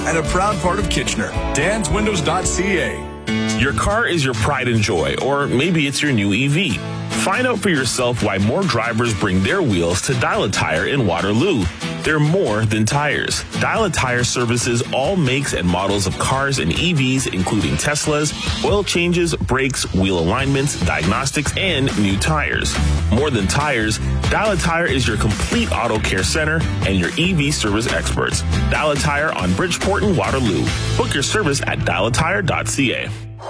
and a proud part of Kitchener. danswindows.ca. Your car is your pride and joy, or maybe it's your new EV. Find out for yourself why more drivers bring their wheels to Dial a Tire in Waterloo. They're more than tires. Dial a Tire services all makes and models of cars and EVs, including Teslas, oil changes, brakes, wheel alignments, diagnostics, and new tires. More than tires, Dial a Tire is your complete auto care center and your EV service experts. Dial a Tire on Bridgeport and Waterloo. Book your service at dialatire.ca.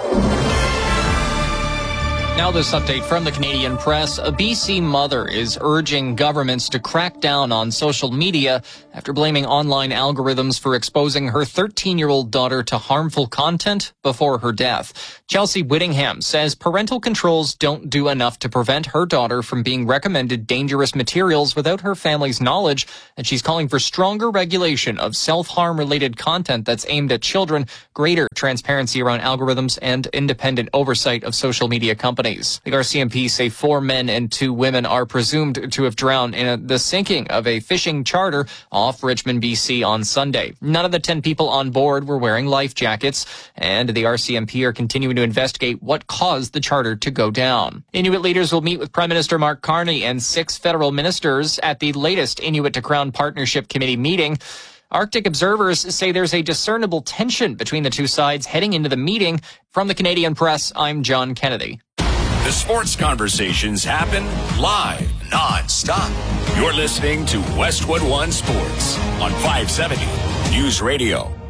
Now this update from the Canadian Press. A BC mother is urging governments to crack down on social media after blaming online algorithms for exposing her 13-year-old daughter to harmful content before her death. Chelsea Whittingham says parental controls don't do enough to prevent her daughter from being recommended dangerous materials without her family's knowledge, and she's calling for stronger regulation of self-harm related content that's aimed at children, greater transparency around algorithms, and independent oversight of social media companies. The RCMP say 4 men and 2 women are presumed to have drowned in the sinking of a fishing charter off Richmond, BC on Sunday. None of the 10 people on board were wearing life jackets, and the RCMP are continuing to investigate what caused the charter to go down. Inuit leaders will meet with Prime Minister Mark Carney and 6 federal ministers at the latest Inuit to Crown Partnership Committee meeting. Arctic observers say there's a discernible tension between the two sides heading into the meeting. From the Canadian Press, I'm John Kennedy. The sports conversations happen live, non-stop. You're listening to Westwood One Sports on 570 News Radio.